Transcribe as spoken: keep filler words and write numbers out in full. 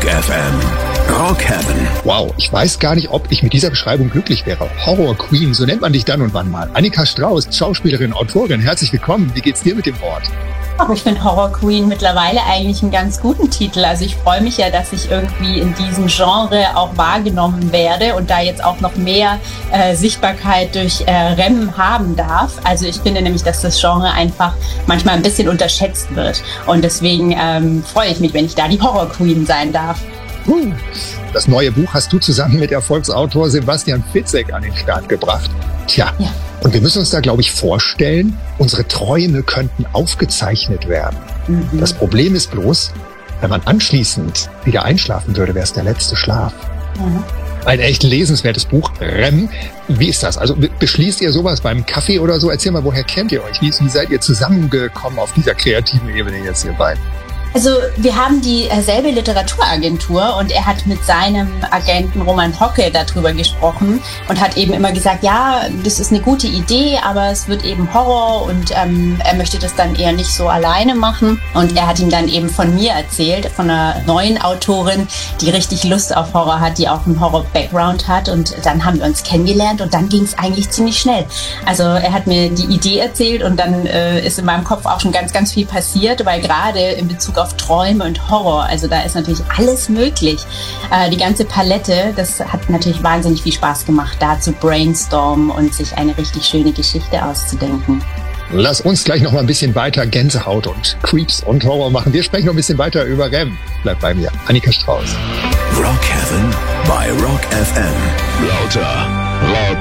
Rock F M. Rock Heaven. Wow, ich weiß gar nicht, ob ich mit dieser Beschreibung glücklich wäre. Horror Queen, so nennt man dich dann und wann mal. Annika Strauß, Schauspielerin, Autorin, herzlich willkommen. Wie geht's dir mit dem Wort? Ach, ich finde Horror Queen mittlerweile eigentlich einen ganz guten Titel. Also ich freue mich ja, dass ich irgendwie in diesem Genre auch wahrgenommen werde und da jetzt auch noch mehr äh, Sichtbarkeit durch äh, Rem haben darf. Also ich finde nämlich, dass das Genre einfach manchmal ein bisschen unterschätzt wird. Und deswegen ähm, freue ich mich, wenn ich da die Horror Queen sein darf. Uh, das neue Buch hast du zusammen mit Erfolgsautor Sebastian Fitzek an den Start gebracht. Tja, ja. Und wir müssen uns da, glaube ich, vorstellen, unsere Träume könnten aufgezeichnet werden. Mhm. Das Problem ist bloß, wenn man anschließend wieder einschlafen würde, wäre es der letzte Schlaf. Mhm. Ein echt lesenswertes Buch. Rem, wie ist das? Also beschließt ihr sowas beim Kaffee oder so? Erzähl mal, woher kennt ihr euch? Wie, wie seid ihr zusammengekommen auf dieser kreativen Ebene jetzt, ihr beiden? Also wir haben dieselbe Literaturagentur und er hat mit seinem Agenten Roman Hocke darüber gesprochen und hat eben immer gesagt, ja, das ist eine gute Idee, aber es wird eben Horror und ähm, er möchte das dann eher nicht so alleine machen. Und er hat ihm dann eben von mir erzählt, von einer neuen Autorin, die richtig Lust auf Horror hat, die auch einen Horror-Background hat. Und dann haben wir uns kennengelernt und dann ging es eigentlich ziemlich schnell. Also er hat mir die Idee erzählt und dann äh, ist in meinem Kopf auch schon ganz, ganz viel passiert, weil gerade in Bezug auf auf Träume und Horror. Also da ist natürlich alles möglich. Äh, die ganze Palette, das hat natürlich wahnsinnig viel Spaß gemacht, da zu brainstormen und sich eine richtig schöne Geschichte auszudenken. Lass uns gleich noch mal ein bisschen weiter Gänsehaut und Creeps und Horror machen. Wir sprechen noch ein bisschen weiter über Rem. Bleib bei mir. Annika Strauß. Rock Heaven bei Rock F M. Lauter, laut